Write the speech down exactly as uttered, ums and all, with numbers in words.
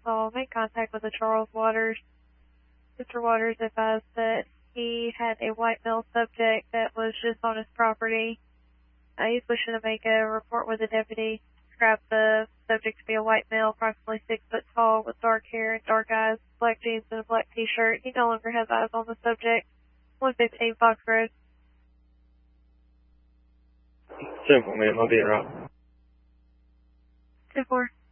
call, make contact with the Charles Waters. Mister Waters advised that he had a white male subject that was just on his property. Uh, he's wishing to make a report with the deputy. Described the subject to be a white male, approximately six foot tall, with dark hair and dark eyes, black jeans and a black t-shirt. He no longer has eyes on the subject. one fifteen Fox Road. Simple, ma'am. I'll be around. ten four.